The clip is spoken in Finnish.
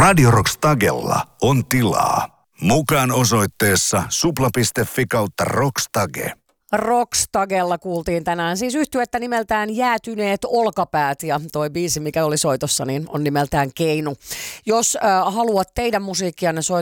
Radio Rockstagella on tilaa. Mukaan osoitteessa supla.fi/rockstage. Rockstagella kuultiin tänään siis yhtyettä nimeltään Jäätyneet olkapäät ja toi biisi, mikä oli soitossa, niin on nimeltään Keinu. Jos haluat teidän musiikkianne soittaa